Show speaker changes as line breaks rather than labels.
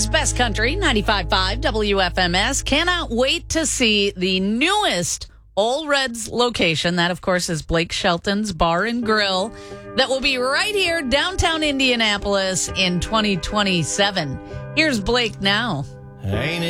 America's Best Country, 95.5 WFMS. Cannot wait to see the newest Ole Red's location. That, of course, is Blake Shelton's Bar and Grill. That will be right here, downtown Indianapolis in 2027. Here's Blake now.
Ain't